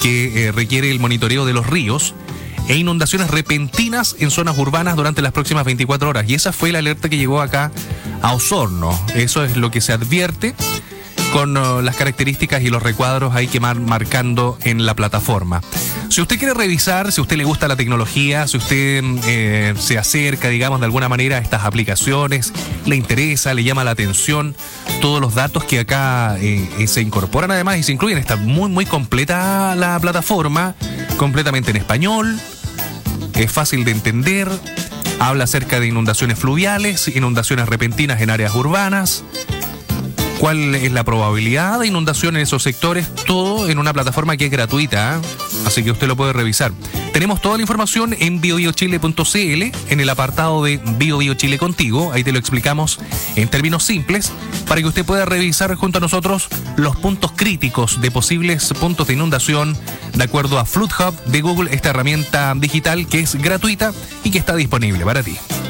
que requiere el monitoreo de los ríos e inundaciones repentinas en zonas urbanas durante las próximas 24 horas. Y esa fue la alerta que llegó acá a Osorno. Eso es lo que se advierte con las características y los recuadros ahí que van marcando en la plataforma. Si usted quiere revisar, si a usted le gusta la tecnología, si usted se acerca, digamos, de alguna manera a estas aplicaciones, le interesa, le llama la atención todos los datos que acá se incorporan además y se incluyen. Está muy, muy completa la plataforma, completamente en español, es fácil de entender, habla acerca de inundaciones fluviales, inundaciones repentinas en áreas urbanas, cuál es la probabilidad de inundación en esos sectores, todo en una plataforma que es gratuita, así que usted lo puede revisar. Tenemos toda la información en biobiochile.cl, en el apartado de Bio Bio Chile Contigo, ahí te lo explicamos en términos simples, para que usted pueda revisar junto a nosotros los puntos críticos de posibles puntos de inundación, de acuerdo a Flood Hub de Google, esta herramienta digital que es gratuita y que está disponible para ti.